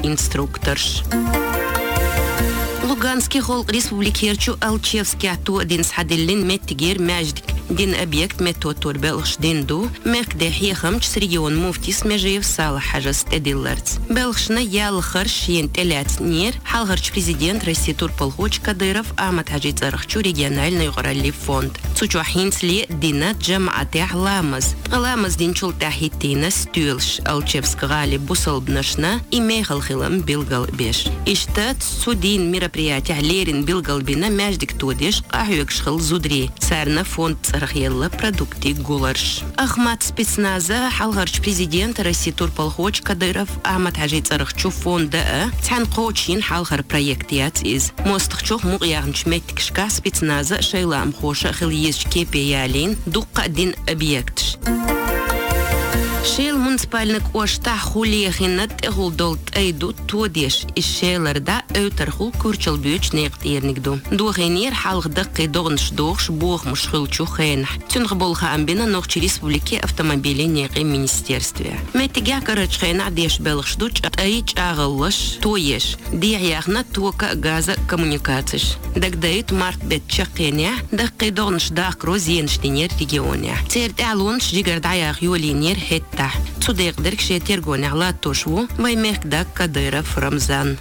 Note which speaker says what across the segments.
Speaker 1: инструкторш. Луганский холл республикерчу Алчевский ату один схадиллин меттигер мәждик дин объект метод турбелш динду мекдехи хамч регион муфтис межев сала хажас эдилларц. Белшна ялхарш ентелят нир халгарч президент России Турполхоч Кадыров Ахмад Хаджи Царахчу региональный горалли фонд. Цучухинсли дина джамаате ламаз. Ламаз динчул тахитина стюлш Алчевск гали бусалбнашна и мехал хилам билгал беш. Иштат судин мероприятия лерин билгал бина мәждик тодеш ахюкшхал зудри. Сарна фонд Царахьелла продукты гуларш. Ахмад спецназа халгарч президент России Турполхоч Кадыров Ахмад Хаджи Царахчу фонда тян кочин халгар проектият из. Мостхчух мугьягнч меттикшка спецназа шейлам хоша хилиеш кепеялин дукка дин объектш. Шел муниципальник ошта хулиехинат гулдолт айду тодеш ишелерда өтерхул курчал бюч неqtiernikdu. Дугенер халгдакки догнш догш бог мушхилчу хен. Тюнг болха амбина нохчи республики автомобили неqi министерстве. Метига карачхена деш белгшдуч айч агаллаш тоеш. Диягна тока газа коммуникациш. Дагдайт март бет чакеня дакки догнш дакро зенштинер регионе. Церт алонш жигардая юлинер хет Цудеq диркше тергоне ала тошву ваймехда Кадыров Рамзан.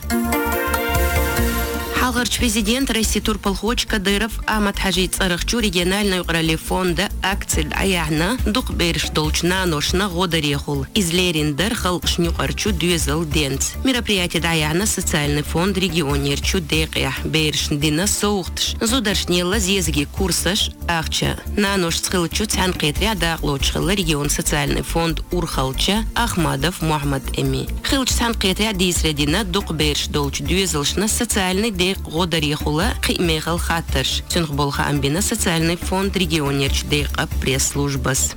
Speaker 1: Халгарч президент России Турполхоч Кадыров Ахмад Хаджи Царахчу региональный горалли фонда акций аяхна дук берш долчна ношна годарехул. Излериндер халшнюкарчу дюзел денц. Мероприятие аяхна социальный фонд регионерчу декя берш дина соухтш. Зударшнела зезги курсаш ахча. На нош схилчу цанкетря дaqлочхила регион социальный фонд Урхалча Ахмадов Мухаммад Эми. Хилч цанкетря дисредина дук берш долч дюзелшна социальный Годарехула Кимехал Хаташ. Тюнгболха амбина социальный фонд регионерч дейка пресс-службас.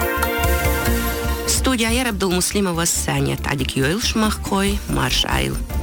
Speaker 1: Студия Абдулмуслимова Саня Тадик Йойл Шмахкой Марш Айл.